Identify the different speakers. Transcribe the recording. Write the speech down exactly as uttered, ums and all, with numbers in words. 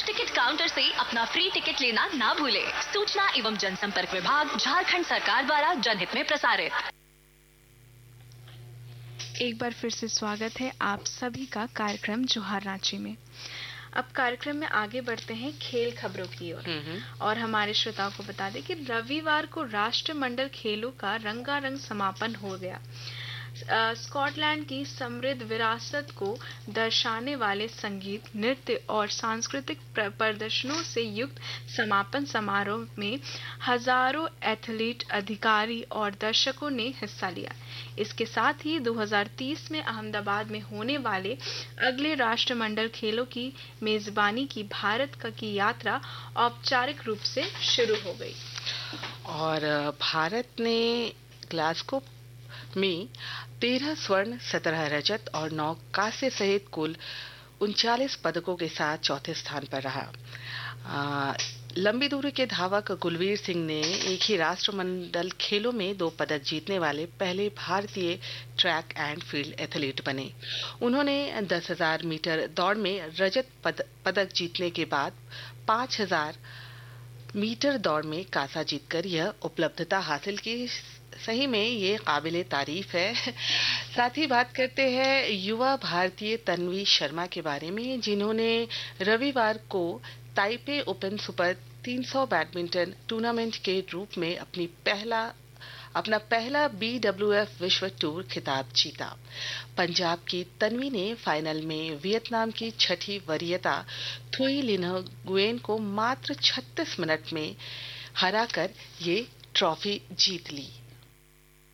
Speaker 1: Ticket counter से अपना free ticket लेना ना भूले। सूचना एवं जनसंपर्क विभाग, झारखंड सरकार द्वारा जनहित में प्रसारित।
Speaker 2: एक बार फिर से स्वागत है आप सभी का कार्यक्रम जोहार रांची में। अब कार्यक्रम में आगे बढ़ते हैं खेल खबरों की ओर और।, और हमारे श्रोताओं को बता दें कि रविवार को राष्ट्रमंडल खेलों का रंगारंग समापन हो गया। स्कॉटलैंड की समृद्ध विरासत को दर्शाने वाले संगीत, नृत्य और सांस्कृतिक प्रदर्शनों से युक्त समापन समारोह में हजारों एथलीट, अधिकारी और दर्शकों ने हिस्सा लिया। इसके साथ ही दो हज़ार तीस में अहमदाबाद में होने वाले अगले राष्ट्रमंडल खेलों की मेजबानी की भारत की यात्रा औपचारिक रूप से शुरू हो गई।
Speaker 3: और भारत ने ग्लासगो में तेरह स्वर्ण, सत्रह रजत और नौ कांस्य सहित कुल उनचालीस पदकों के साथ चौथे स्थान पर रहा। आ, लंबी दूरी के धावक गुलवीर सिंह ने एक ही राष्ट्रमंडल खेलों में दो पदक जीतने वाले पहले भारतीय ट्रैक एंड फील्ड एथलीट बने। उन्होंने दस हजार मीटर दौड़ में रजत पद, पदक जीतने के बाद पाँच हजार मीटर दौड़ में कांसा जीतकर यह उपलब्धता हासिल की। सही में ये काबिले तारीफ है। साथ ही बात करते हैं युवा भारतीय तन्वी शर्मा के बारे में, जिन्होंने रविवार को ताइपे ओपन सुपर तीन सौ बैडमिंटन टूर्नामेंट के रूप में अपनी पहला अपना पहला बी डब्ल्यू एफ विश्व टूर खिताब जीता। पंजाब की तन्वी ने फाइनल में वियतनाम की छठी वरीयता थुई लिन गुएन को मात्र छत्तीस मिनट में हराकर ये ट्रॉफी जीत ली।